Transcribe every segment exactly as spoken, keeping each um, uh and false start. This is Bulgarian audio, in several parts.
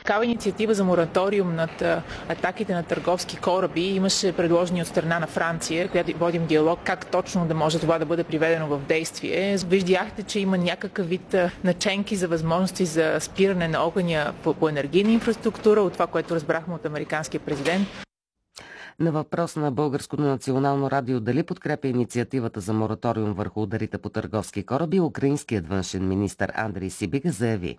Такава инициатива за мораториум над атаките на търговски кораби имаше предложени от страна на Франция, която водим диалог как точно да може това да бъде приведено в действие. Виждяхте, че има някакъв вид наченки за възможности за спиране на огъня по, по енергийна инфраструктура, от това, което разбрахме от американския президент. На въпрос на Българското национално радио дали подкрепя инициативата за мораториум върху ударите по търговски кораби, украинският външен министър Андрей Сибига заяви: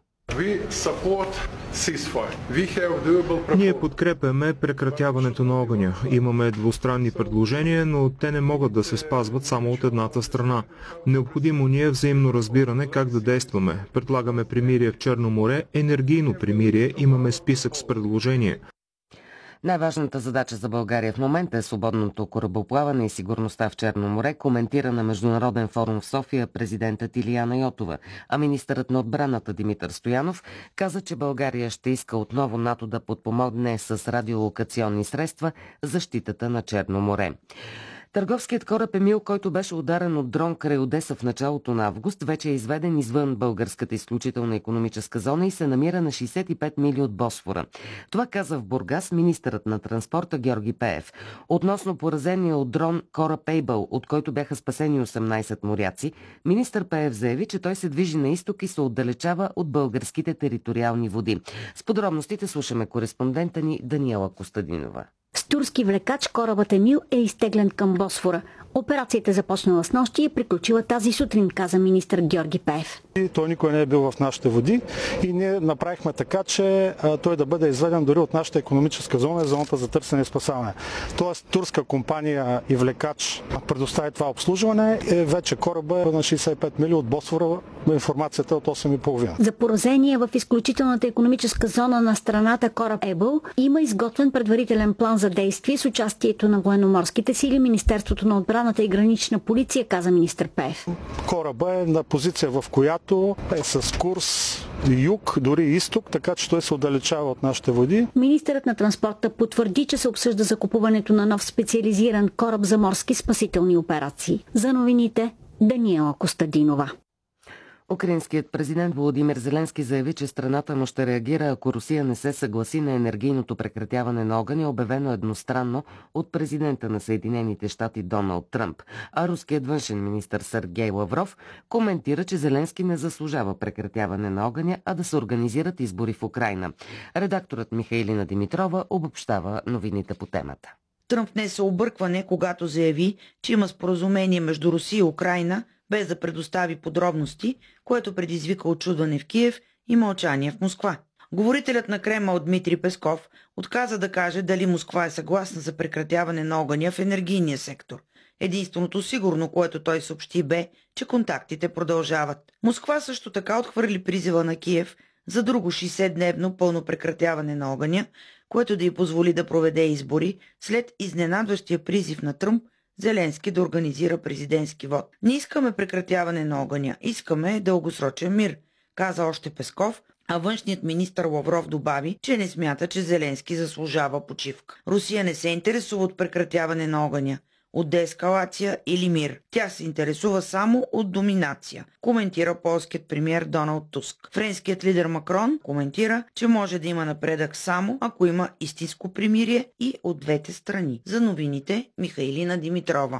Ние подкрепяме прекратяването на огъня. Имаме двустранни предложения, но те не могат да се спазват само от едната страна. Необходимо ни е взаимно разбиране как да действаме. Предлагаме примирие в Черно море, енергийно примирие, имаме списък с предложения. Най-важната задача за България в момента е свободното корабоплаване и сигурността в Черно море, коментира на Международен форум в София президентът Илияна Йотова, а министърът на отбраната Димитър Стоянов каза, че България ще иска отново НАТО да подпомогне с радиолокационни средства защитата на Черно море. Търговският кораб Емил, който беше ударен от дрон край Одеса в началото на август, вече е изведен извън българската изключителна икономическа зона и се намира на шейсет и пет мили от Босфора. Това каза в Бургас министърът на транспорта Георги Пеев. Относно поразения от дрон кораб Ейбъл, от който бяха спасени осемнайсет моряци, министър Пеев заяви, че той се движи на изток и се отдалечава от българските териториални води. С подробностите слушаме кореспондента ни Даниела Костадинова. С турски влекач корабът Емил е изтеглен към Босфора. Операцията започнала с нощи и е приключила тази сутрин, каза министър Георги Пеев. Той никой не е бил в нашите води и ние направихме така, че а, той да бъде изведен дори от нашата икономическа зона и зоната за търсене и спасаване. Тоест турска компания и влекач предостави това обслужване. Е, вече кораба е на шейсет и пет мили от Босфора, информацията е от осем и половина. За поразение в изключителната икономическа зона на страната кораб Ейбъл има изготвен предварителен план за действие с участието на военноморските сили, Министерството на отбраната и гранична полиция, каза министър Пеев. Кораба е на позиция, в която е с курс юг, дори изток, така че той се отдалечава от нашите води. Министърът на транспорта потвърди, че се обсъжда закупуването на нов специализиран кораб за морски спасителни операции. За новините Даниела Костадинова. Украинският президент Володимир Зеленски заяви, че страната му ще реагира, ако Русия не се съгласи на енергийното прекратяване на огъня, обявено едностранно от президента на Съединените щати Доналд Тръмп. А руският външен министър Сергей Лавров коментира, че Зеленски не заслужава прекратяване на огъня, а да се организират избори в Украйна. Редакторът Михаилина Димитрова обобщава новините по темата. Тръмп внесе объркване, когато заяви, че има споразумение между Русия и Украйна, без да предостави подробности, което предизвика очудване в Киев и мълчание в Москва. Говорителят на Кремъл Дмитрий Песков отказа да каже дали Москва е съгласна за прекратяване на огъня в енергийния сектор. Единственото сигурно, което той съобщи, бе, че контактите продължават. Москва също така отхвърли призива на Киев за друго шейсетдневно пълно прекратяване на огъня, което да й позволи да проведе избори след изненадващия призив на Тръмп Зеленски да организира президентски вод. Не искаме прекратяване на огъня, искаме дългосрочен мир, каза още Песков, а външният министър Лавров добави, че не смята, че Зеленски заслужава почивка. Русия не се интересува от прекратяване на огъня, от деескалация или мир. Тя се интересува само от доминация, коментира полският премиер Доналд Туск. Френският лидер Макрон коментира, че може да има напредък само ако има истинско примирие и от двете страни. За новините Михаилина Димитрова.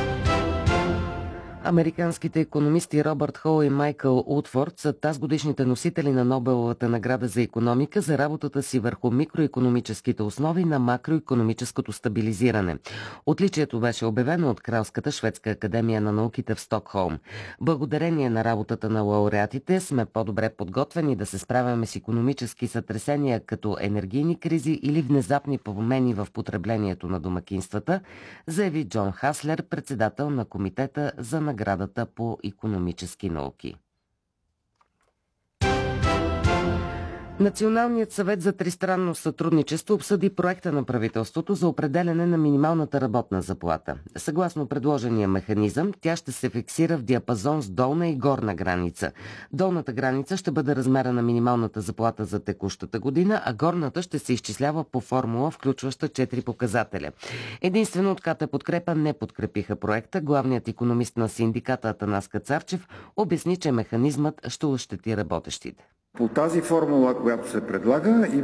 Американските икономисти Робърт Хол и Майкъл Утфорд са тазгодишните носители на Нобеловата награда за икономика за работата си върху микроикономическите основи на макроикономическото стабилизиране. Отличието беше обявено от Кралската шведска академия на науките в Стокхолм. Благодарение на работата на лауреатите сме по-добре подготвени да се справяме с икономически сътресения като енергийни кризи или внезапни промени в потреблението на домакинствата, заяви Джон Хаслер, председател на Комитета за наградата по икономически науки. Националният съвет за тристранно сътрудничество обсъди проекта на правителството за определяне на минималната работна заплата. Съгласно предложения механизъм, тя ще се фиксира в диапазон с долна и горна граница. Долната граница ще бъде размера на минималната заплата за текущата година, а горната ще се изчислява по формула, включваща четири показателя. Единствено от КТ Подкрепа не подкрепиха проекта. Главният икономист на синдиката Атанас Кацарчев обясни, че механизмът ще ощети работещите. По тази формула, която се предлага, има